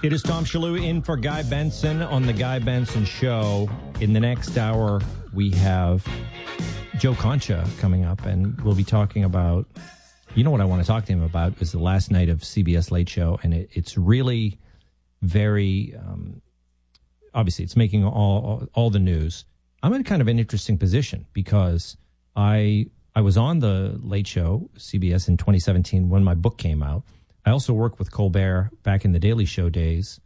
It is Tom Shalhoub in for Guy Benson on The Guy Benson Show. In the next hour, we have Joe Concha coming up, and we'll be talking about, you know what I want to talk to him about is the last night of CBS Late Show, and it's really very, obviously, it's making all the news. I'm in kind of an interesting position because I was on the Late Show, CBS, in 2017 when my book came out. I also worked with Colbert back in the Daily Show days.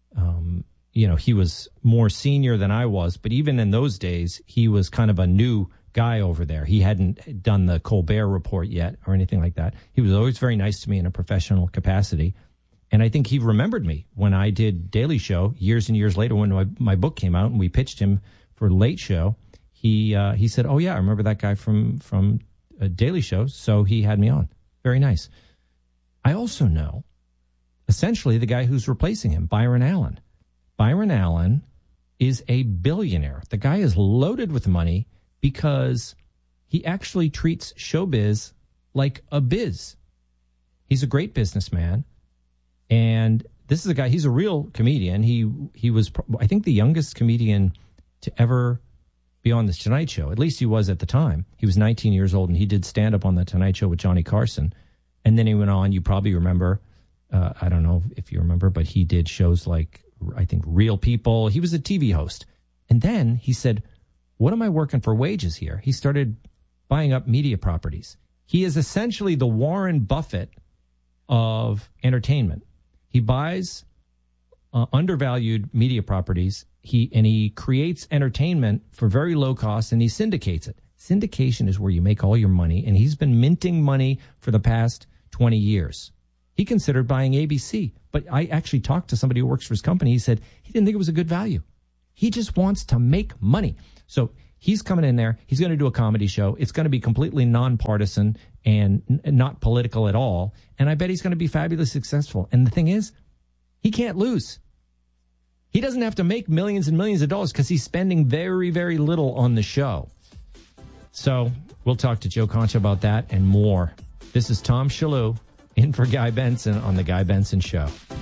He was more senior than I was, but even in those days, he was kind of a new guy over there. He hadn't done the Colbert Report yet or anything like that. He was always very nice to me in a professional capacity. And I think he remembered me when I did Daily Show years and years later when my book came out and we pitched him for Late Show. He said, "Oh, yeah, I remember that guy from Daily Show." So he had me on. Very nice. I also know, essentially, the guy who's replacing him, Byron Allen. Byron Allen is a billionaire. The guy is loaded with money because he actually treats showbiz like a biz. He's a great businessman, and this is a guy, he's a real comedian. He was, I think, the youngest comedian to ever be on The Tonight Show. At least he was at the time. He was 19 years old, and he did stand-up on The Tonight Show with Johnny Carson. And then he went on, you probably remember, I don't know if you remember, but he did shows like, I think, Real People. He was a TV host. And then he said, what am I working for wages here? He started buying up media properties. He is essentially the Warren Buffett of entertainment. He buys undervalued media properties. He creates entertainment for very low cost, and he syndicates it. Syndication is where you make all your money, and he's been minting money for the past 20 years. He considered buying ABC, but I actually talked to somebody who works for his company. He said he didn't think it was a good value. He just wants to make money. So he's coming in there. He's going to do a comedy show. It's going to be completely nonpartisan and not political at all. And I bet he's going to be fabulously successful. And the thing is, he can't lose. He doesn't have to make millions and millions of dollars because he's spending very, very little on the show. So we'll talk to Joe Concha about that and more. This is Tom Shalhoub in for Guy Benson on The Guy Benson Show.